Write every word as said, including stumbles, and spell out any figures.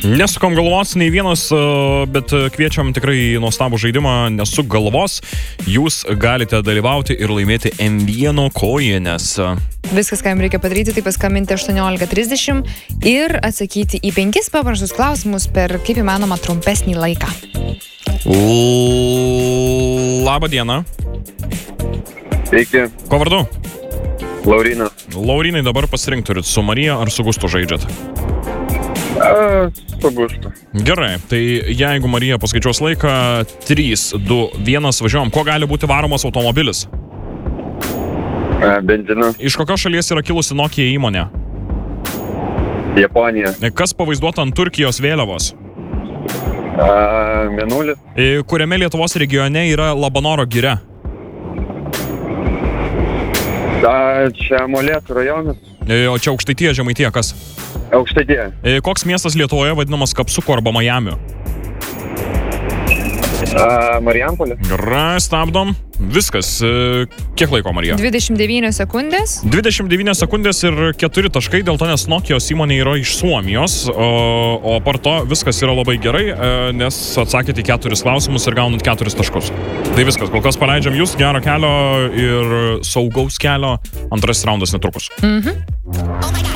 Nesukam galvos nei vienas, bet kviečiam tikrai nuostabų žaidimą Nesuk galvos. Jūs galite dalyvauti ir laimėti M vieno kojines. Viskas, ką jums reikia padaryti, tai paskambinti aštuoniolika trisdešimt ir atsakyti į penkis paprastus klausimus per kaip įmanoma trumpesnį laiką. Labą dieną. Sveiki. Ko vardu? Laurinas. Laurinai, dabar pasirinkti turit su Marija ar su Gustu žaidžiat? A, su Gustu. Gerai, tai jeigu Marija paskaičiuos laiką, trys, du, vienas, važiuojam. Ko gali būti varomas automobilis? A, benzina. Iš kokios šalies yra kilusi Nokia įmonė? Japonija. Kas pavaizduota ant Turkijos vėliavos? A, Mėnulis. Kuriame Lietuvos regione yra Labanoro giria? A, čia Molėtų rajonas. O čia Aukštaitija, Žemaitija, kas? Aukštaitija. Koks miestas Lietuvoje vadinamas Kapsuku arba Majamiu? A, Marijampolė. Gerai, stabdom. Viskas. Kiek laiko, Marija? dvidešimt devynios sekundės. dvidešimt devynios sekundės ir keturi taškai, dėl to nes Nokijos įmonė yra iš Suomijos, o, o par to viskas yra labai gerai, nes atsakėte į keturis klausimus ir gaunat keturis taškus. Tai viskas, kol kas paleidžiam jūs, gero kelio ir saugaus kelio, antrasis raundas netrukus. Mhm.